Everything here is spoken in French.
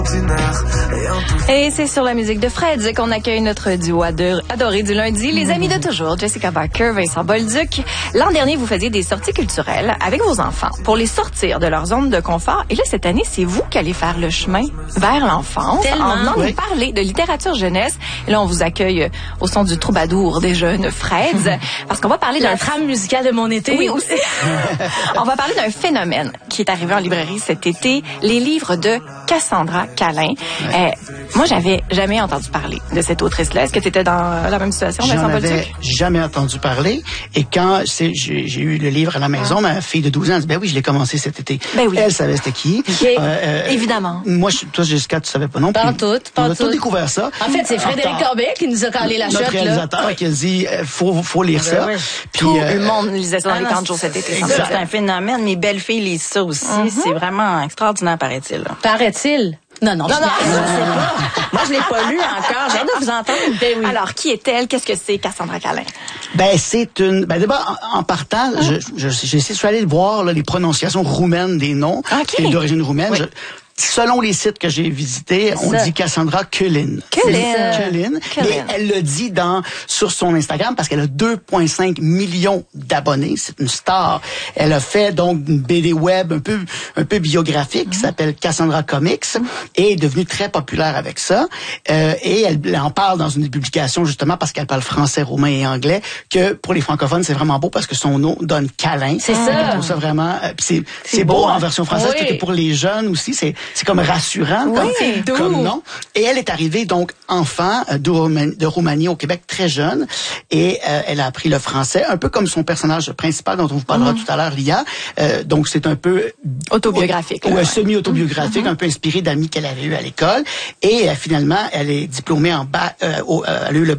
Et c'est sur la musique de Fred qu'on accueille notre duo adoré du lundi, les amis de toujours, Jessica Barker, Vincent Bolduc. L'an dernier, vous faisiez des sorties culturelles avec vos enfants pour les sortir de leur zone de confort. Et là, cette année, c'est vous qui allez faire le chemin vers l'enfance en venant nous parler de littérature jeunesse. Et là, on vous accueille au son du troubadour des jeunes Freds parce qu'on va parler la trame musicale de mon été. Oui, aussi. On va parler d'un phénomène qui est arrivé en librairie cet été, les livres de Cassandra Callain. Moi, j'avais jamais entendu parler de cette autrice-là. Est-ce que tu étais dans la même situation, Vincent Bolduc? J'en avais jamais entendu parler. Et quand j'ai eu le livre à la maison, ma fille de 12 ans a dit, ben oui, je l'ai commencé cet été. Ben oui. Elle savait c'était qui. Évidemment. Moi, toi, Jessica, tu savais pas non plus. Pas On a tout découvert ça. En fait, c'est Frédéric Corbet qui nous a calé la notre chute, réalisateur qui a dit, faut lire ça. Oui. Puis, tout le monde lisait ça dans les camps de jour cet été. C'est un phénomène. Mes belles filles lisent ça aussi. C'est vraiment extraordinaire, paraît-il. Paraît-il. Non, je sais pas. Moi, je l'ai pas lu encore. J'ai hâte de vous entendre. Ben oui. Alors, qui est-elle? Qu'est-ce que c'est, Cassandra Callain? D'abord, en partant, j'ai essayé de voir là, les prononciations roumaines des noms. Okay. D'origine roumaine. Oui. Selon les sites que j'ai visités, on dit Cassandra Callain. Callain. Mais elle le dit sur son Instagram parce qu'elle a 2,5 millions d'abonnés. C'est une star. Elle a fait donc une BD web un peu biographique qui s'appelle Cassandra Comics et est devenue très populaire avec ça. Et elle en parle dans une des publications justement parce qu'elle parle français, roumain et anglais que pour les francophones, c'est vraiment beau parce que son nom donne câlin. C'est ça. Je trouve ça vraiment c'est beau en version française parce que pour les jeunes aussi, c'est comme rassurant comme nom. Et elle est arrivée donc enfant de Roumanie au Québec très jeune et elle a appris le français un peu comme son personnage principal dont on vous parlera tout à l'heure, Lia. Donc c'est un peu autobiographique. Ou semi-autobiographique, un peu inspiré d'amis qu'elle avait eu à l'école. Et finalement, elle est diplômée elle a eu le